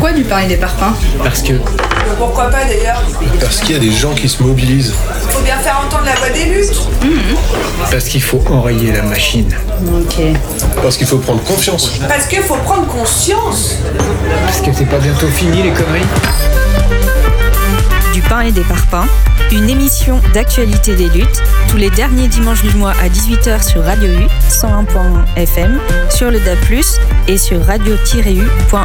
Pourquoi du pain et des parpaings? Parce que... Pourquoi pas d'ailleurs? Parce qu'il y a des gens qui se mobilisent. Il faut bien faire entendre la voix des luttes. Parce qu'il faut enrayer la machine. Ok. Parce qu'il faut prendre confiance. Parce qu'il faut prendre conscience. Parce que c'est pas bientôt fini les conneries. Du pain et des parpaings, une émission d'actualité des luttes, tous les derniers dimanches du mois à 18h sur Radio U, 101.1 FM, sur le DAB+, et sur radio-u.org.